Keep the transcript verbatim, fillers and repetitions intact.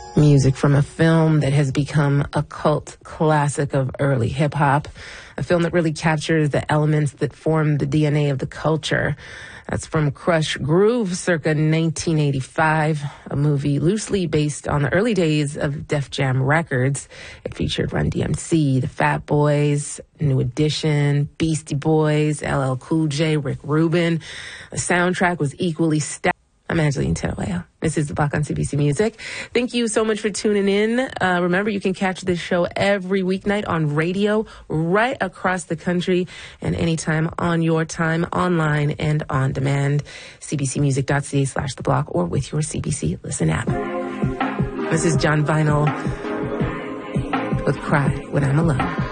Music from a film that has become a cult classic of early hip-hop, a film that really captures the elements that form the D N A of the culture. That's from Crush Groove, circa nineteen eighty-five, a movie loosely based on the early days of Def Jam Records. It featured Run D M C, the Fat Boys, New Edition, Beastie Boys, L L Cool J, Rick Rubin. The soundtrack was equally stacked. I'm Angeline Teruel. This is The Block on C B C Music. Thank you so much for tuning in. Uh, remember, you can catch this show every weeknight on radio right across the country and anytime on your time, online and on demand. cbcmusic.ca slash The Block or with your C B C Listen app. This is John Vinyl with Cry When I'm Alone.